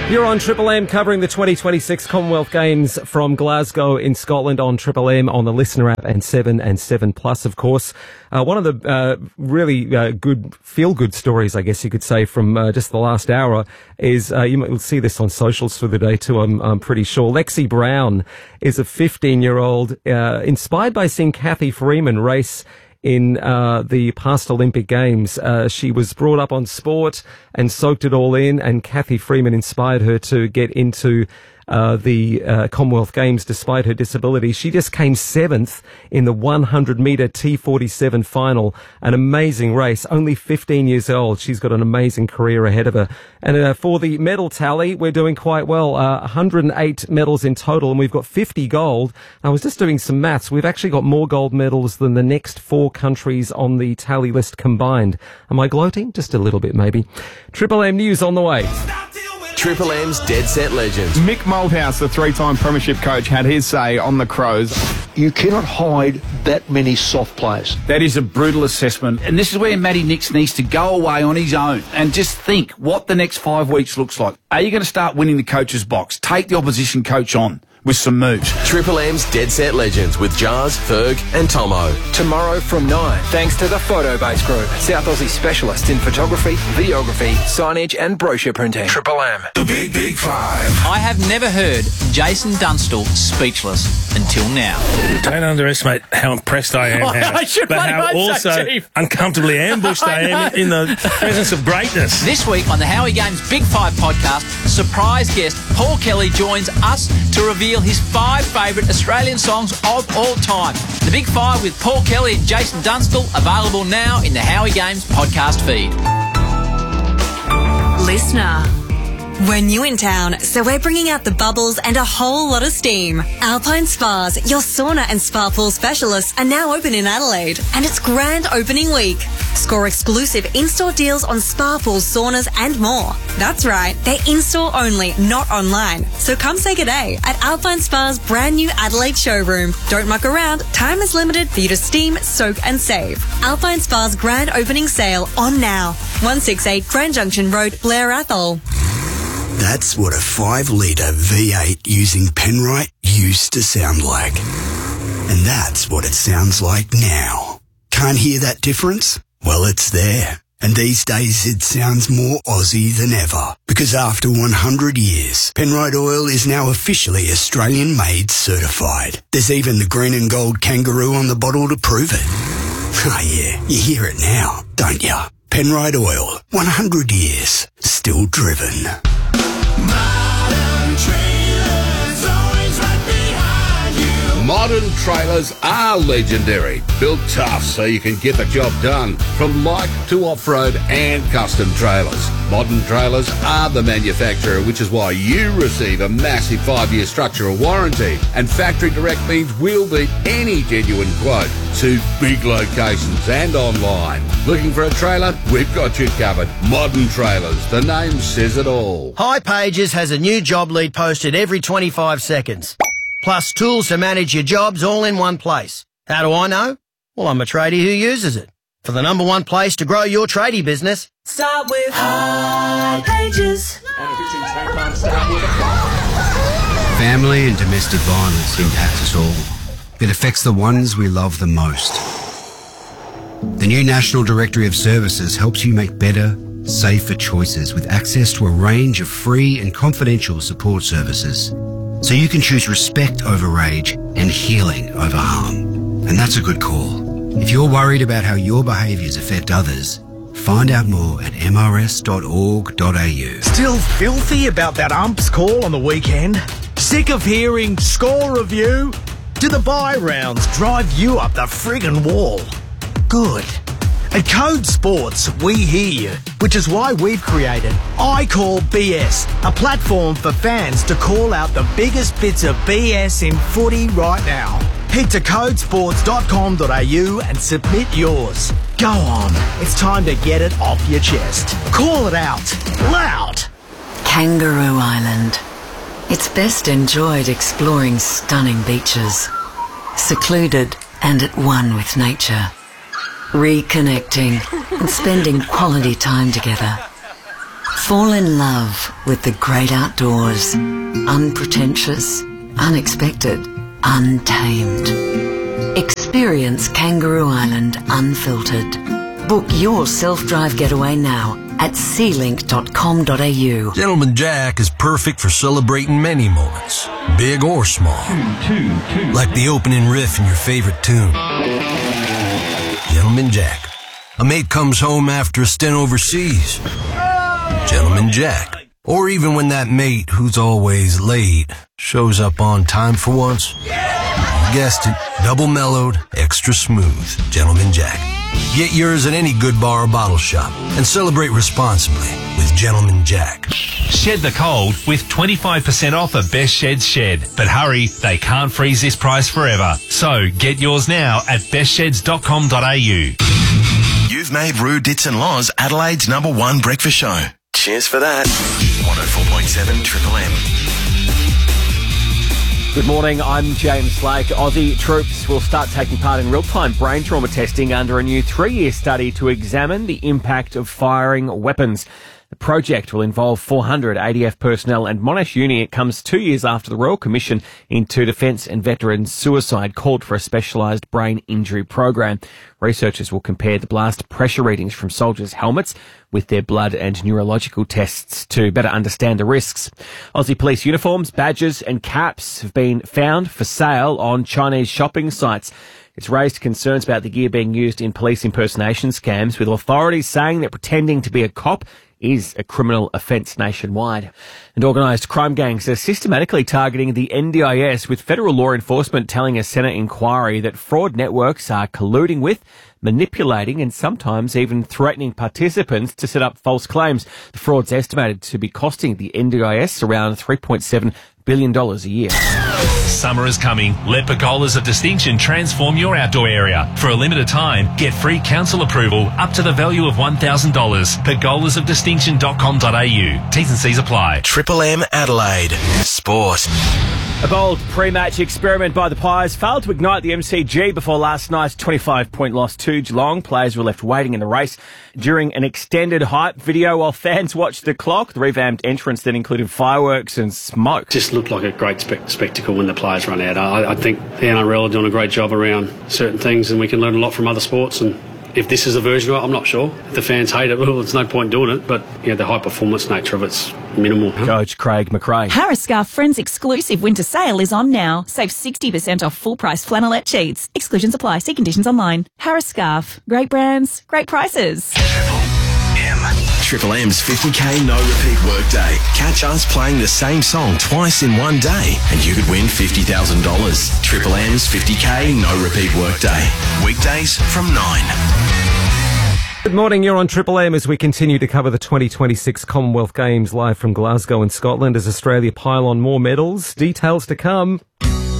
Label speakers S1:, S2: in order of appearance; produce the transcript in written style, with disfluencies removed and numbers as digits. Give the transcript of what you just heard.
S1: You're on Triple M covering the 2026 Commonwealth Games from Glasgow in Scotland on Triple M on the Listener app and 7 and 7 Plus, of course. One of the really good, feel-good stories, I guess you could say, from just the last hour is, you might see this on socials for the day too, I'm pretty sure. Lexi Brown is a 15-year-old inspired by seeing Cathy Freeman race in the past Olympic Games. She was brought up on sport and soaked it all in, and Cathy Freeman inspired her to get into the Commonwealth Games despite her disability. She just came 7th in the 100-metre T47 final. An amazing race. Only 15 years old. She's got an amazing career ahead of her. And for the medal tally, we're doing quite well. 108 medals in total, and we've got 50 gold. I was just doing some maths. We've actually got more gold medals than the next 4 countries on the tally list combined. Am I gloating? Just a little bit, maybe. Triple M News on the way.
S2: Triple M's Dead Set Legends.
S3: Mick Malthouse, the 3-time premiership coach, had his say on the Crows.
S4: You cannot hide that many soft players.
S5: That is a brutal assessment. And this is where Matty Nix needs to go away on his own and just think what the next 5 weeks looks like. Are you going to start winning the coach's box? Take the opposition coach on with some moves.
S2: Triple M's Dead Set Legends with Jars, Ferg and Tomo.
S6: Tomorrow from 9, thanks to the Photobase Group, South Aussie specialist in photography, videography, signage and brochure printing. Triple M.
S7: The Big, Big Five.
S8: I have never heard Jason Dunstall speechless until now.
S9: Don't underestimate how impressed I am, but how also uncomfortably ambushed I am in the presence of greatness.
S8: This week on the Howie Games Big Five podcast, surprise guest Paul Kelly joins us to reveal his 5 favourite Australian songs of all time. The Big Five with Paul Kelly and Jason Dunstall, available now in the Howie Games podcast feed.
S10: Listener. We're new in town, so we're bringing out the bubbles and a whole lot of steam. Alpine Spas, your sauna and spa pool specialists, are now open in Adelaide, and it's grand opening week. Score exclusive in-store deals on spa pools, saunas and more. That's right, they're in-store only, not online. So come say g'day at Alpine Spa's brand new Adelaide showroom. Don't muck around, time is limited for you to steam, soak and save. Alpine Spa's grand opening sale on now. 168 Grand Junction Road, Blair Athol.
S11: That's what a 5-litre V8 using Penrite used to sound like. And that's what it sounds like now. Can't hear that difference? Well, it's there. And these days it sounds more Aussie than ever. Because after 100 years, Penrite Oil is now officially Australian-made certified. There's even the green and gold kangaroo on the bottle to prove it. Oh yeah, you hear it now, don't you? Penrite Oil, 100 years, still driven.
S12: Modern trailers are legendary, built tough so you can get the job done, from light to off-road and custom trailers. Modern Trailers are the manufacturer, which is why you receive a massive 5-year structural warranty, and factory direct means we'll beat any genuine quote. To big locations and online. Looking for a trailer? We've got you covered. Modern Trailers, the name says it all.
S13: High Pages has a new job lead posted every 25 seconds. Plus tools to manage your jobs all in one place. How do I know? Well, I'm a tradie who uses it. For the number one place to grow your tradie business,
S14: start with High Pages.
S15: Family and domestic violence impacts us all. It affects the ones we love the most. The new National Directory of Services helps you make better, safer choices with access to a range of free and confidential support services. So you can choose respect over rage and healing over harm. And that's a good call. If you're worried about how your behaviours affect others, find out more at mrs.org.au.
S16: Still filthy about that umps call on the weekend? Sick of hearing score review? Do the buy rounds drive you up the friggin' wall? Good. At Code Sports, we hear you, which is why we've created I Call BS, a platform for fans to call out the biggest bits of BS in footy right now. Head to codesports.com.au and submit yours. Go on, it's time to get it off your chest. Call it out, loud.
S17: Kangaroo Island. It's best enjoyed exploring stunning beaches, secluded and at one with nature. Reconnecting and spending quality time together. Fall in love with the great outdoors. Unpretentious, unexpected, untamed. Experience Kangaroo Island unfiltered. Book your self-drive getaway now at sealink.com.au.
S7: Gentleman Jack is perfect for celebrating many moments, big or small. Like the opening riff in your favorite tune. Gentleman Jack. A mate comes home after a stint overseas. Gentleman Jack. Or even when that mate, who's always late, shows up on time for once. You guessed it, double mellowed, extra smooth. Gentleman Jack. Get yours at any good bar or bottle shop and celebrate responsibly with Gentleman Jack.
S18: Shed the cold with 25% off at Best Shed's Shed. But hurry, they can't freeze this price forever. So get yours now at bestsheds.com.au.
S19: You've made Roo Dits and Laws Adelaide's #1 breakfast show. Cheers for that. 104.7 Triple M.
S20: Good morning, I'm James Slake. Aussie troops will start taking part in real-time brain trauma testing under a new 3-year study to examine the impact of firing weapons. The project will involve 400 ADF personnel and Monash Uni. It comes 2 years after the Royal Commission into Defence and Veterans Suicide called for a specialised brain injury program. Researchers will compare the blast pressure readings from soldiers' helmets with their blood and neurological tests to better understand the risks. Aussie police uniforms, badges and caps have been found for sale on Chinese shopping sites. It's raised concerns about the gear being used in police impersonation scams, with authorities saying that pretending to be a cop is a criminal offence nationwide. And organised crime gangs are systematically targeting the NDIS, with federal law enforcement telling a Senate inquiry that fraud networks are colluding with, manipulating and sometimes even threatening participants to set up false claims. The fraud's estimated to be costing the NDIS around $3.7 billion a year.
S18: Summer is coming. Let Pergolas of Distinction transform your outdoor area. For a limited time, get free council approval up to the value of $1,000. Pergolasofdistinction.com.au. T's and C's apply.
S19: Triple M Adelaide. Sport.
S20: A bold pre-match experiment by the Pies failed to ignite the MCG before last night's 25-point loss to Geelong. Players were left waiting in the race during an extended hype video while fans watched the clock. The revamped entrance then included fireworks and smoke.
S21: Just looked like a great spectacle when the players run out. I think the NRL are doing a great job around certain things, and we can learn a lot from other sports. And if this is a version of it, I'm not sure. If the fans hate it, well, there's no point doing it. But the high performance nature of it's minimal.
S20: Coach Craig McRae.
S22: Harris Scarf Friends exclusive winter sale is on now. Save 60% off full price flannelette sheets. Exclusions apply. See conditions online. Harris Scarf. Great brands, great prices.
S19: Triple M's 50k no repeat workday. Catch us playing the same song twice in one day and you could win $50,000. Triple M's 50k no repeat workday. Weekdays from 9.
S1: Good morning, you're on Triple M as we continue to cover the 2026 Commonwealth Games live from Glasgow in Scotland as Australia pile on more medals. Details to come.